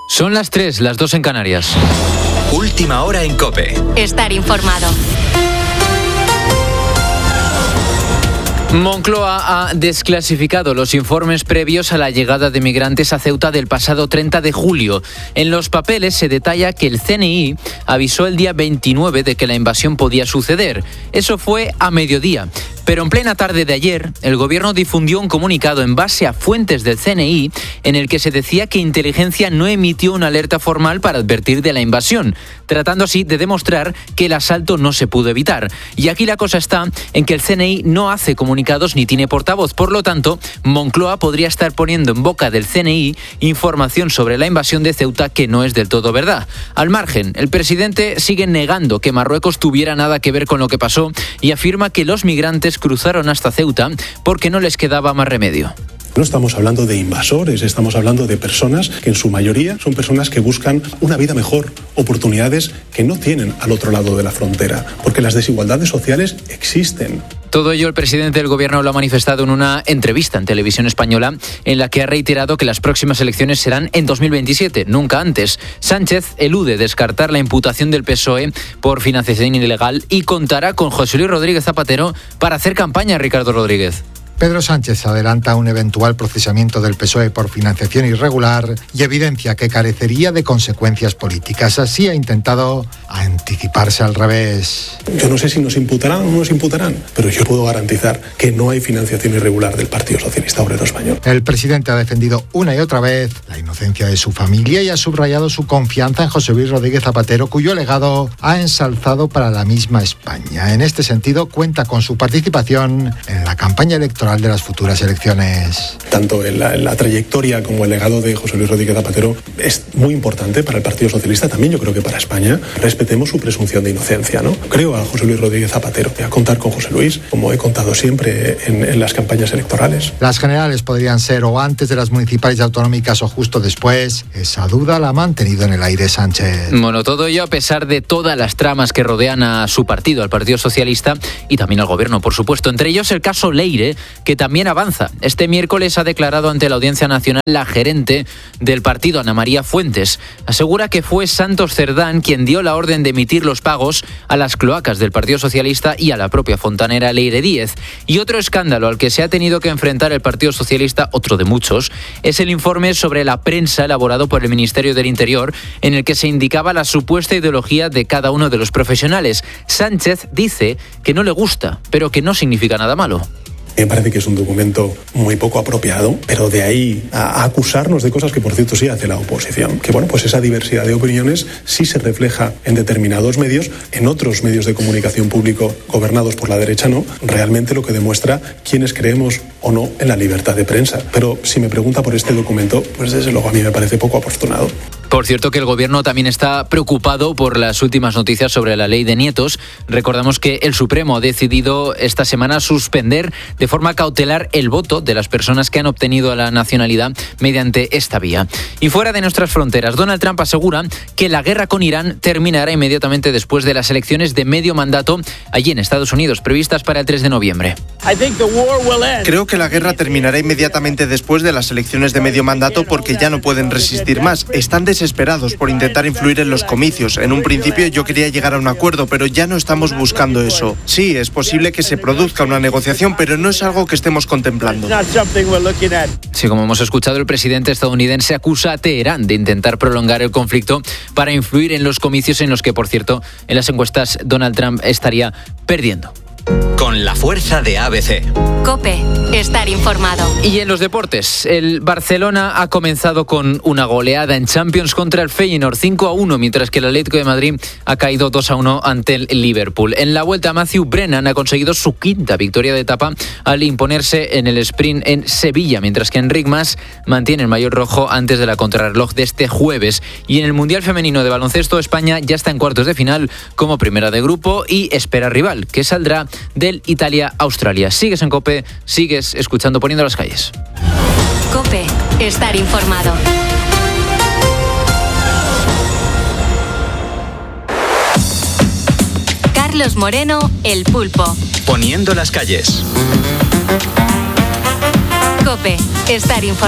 Son las 3, las 2 en Canarias. Última hora en COPE. Estar informado. Moncloa ha desclasificado los informes previos a la llegada de migrantes a Ceuta del pasado 30 de julio. En los papeles se detalla que el CNI avisó el día 29 de que la invasión podía suceder. Eso fue a mediodía. Pero en plena tarde de ayer, el Gobierno difundió un comunicado en base a fuentes del CNI en el que se decía que Inteligencia no emitió una alerta formal para advertir de la invasión, tratando así de demostrar que el asalto no se pudo evitar. Y aquí la cosa está en que el CNI no hace comunicados ni tiene portavoz. Por lo tanto, Moncloa podría estar poniendo en boca del CNI información sobre la invasión de Ceuta que no es del todo verdad. Al margen, el presidente sigue negando que Marruecos tuviera nada que ver con lo que pasó y afirma que los migrantes cruzaron hasta Ceuta porque no les quedaba más remedio. No estamos hablando de invasores, estamos hablando de personas que en su mayoría son personas que buscan una vida mejor, oportunidades que no tienen al otro lado de la frontera, porque las desigualdades sociales existen. Todo ello el presidente del Gobierno lo ha manifestado en una entrevista en Televisión Española en la que ha reiterado que las próximas elecciones serán en 2027, nunca antes. Sánchez elude descartar la imputación del PSOE por financiación ilegal y contará con José Luis Rodríguez Zapatero para hacer campaña. Ricardo Rodríguez. Pedro Sánchez adelanta un eventual procesamiento del PSOE por financiación irregular y evidencia que carecería de consecuencias políticas. Así ha intentado anticiparse al revés. Yo no sé si nos imputarán o no nos imputarán, pero yo puedo garantizar que no hay financiación irregular del Partido Socialista Obrero Español. El presidente ha defendido una y otra vez la inocencia de su familia y ha subrayado su confianza en José Luis Rodríguez Zapatero, cuyo legado ha ensalzado para la misma España. En este sentido, cuenta con su participación en la campaña electoral de las futuras elecciones. Tanto la trayectoria como el legado de José Luis Rodríguez Zapatero es muy importante para el Partido Socialista, también yo creo que para España. Respetemos su presunción de inocencia, ¿no? Creo a José Luis Rodríguez Zapatero, voy a contar con José Luis, como he contado siempre en las campañas electorales. Las generales podrían ser o antes de las municipales y autonómicas o justo después. Esa duda la ha mantenido en el aire Sánchez. Bueno, todo ello a pesar de todas las tramas que rodean a su partido, al Partido Socialista y también al Gobierno, por supuesto. Entre ellos el caso Leire, que también avanza. Este miércoles ha declarado ante la Audiencia Nacional la gerente del partido, Ana María Fuentes. Asegura que fue Santos Cerdán quien dio la orden de emitir los pagos a las cloacas del Partido Socialista y a la propia fontanera Leire Díez. Y otro escándalo al que se ha tenido que enfrentar el Partido Socialista, otro de muchos, es el informe sobre la prensa elaborado por el Ministerio del Interior, en el que se indicaba la supuesta ideología de cada uno de los profesionales. Sánchez dice que no le gusta, pero que no significa nada malo. Me parece que es un documento muy poco apropiado, pero de ahí a acusarnos de cosas que, por cierto, sí hace la oposición. Que, bueno, pues esa diversidad de opiniones sí se refleja en determinados medios, en otros medios de comunicación público gobernados por la derecha no. Realmente lo que demuestra quiénes creemos o no en la libertad de prensa. Pero si me pregunta por este documento, pues desde luego a mí me parece poco afortunado. Por cierto que el Gobierno también está preocupado por las últimas noticias sobre la ley de nietos. Recordamos que el Supremo ha decidido esta semana suspender de forma cautelar el voto de las personas que han obtenido la nacionalidad mediante esta vía. Y fuera de nuestras fronteras, Donald Trump asegura que la guerra con Irán terminará inmediatamente después de las elecciones de medio mandato allí en Estados Unidos, previstas para el 3 de noviembre. Creo que la guerra terminará inmediatamente después de las elecciones de medio mandato porque ya no pueden resistir más. Están desesperados por intentar influir en los comicios. En un principio yo quería llegar a un acuerdo, pero ya no estamos buscando eso. Sí, es posible que se produzca una negociación, pero no es algo que estemos contemplando. Sí, como hemos escuchado, el presidente estadounidense acusa a Teherán de intentar prolongar el conflicto para influir en los comicios en los que, por cierto, en las encuestas Donald Trump estaría perdiendo. Con la fuerza de ABC. COPE, estar informado. Y en los deportes, el Barcelona ha comenzado con una goleada en Champions contra el Feyenoord 5-1, mientras que el Atlético de Madrid ha caído 2-1 ante el Liverpool. En la vuelta, Matthew Brennan ha conseguido su quinta victoria de etapa al imponerse en el sprint en Sevilla, mientras que Enric Mas mantiene el maillot rojo antes de la contrarreloj de este jueves. Y en el Mundial Femenino de Baloncesto, España ya está en cuartos de final como primera de grupo y espera rival, que saldrá del Italia-Australia. Sigues en COPE, sigues escuchando Poniendo las Calles. COPE, estar informado. Carlos Moreno, El Pulpo. Poniendo las Calles. COPE, estar informado.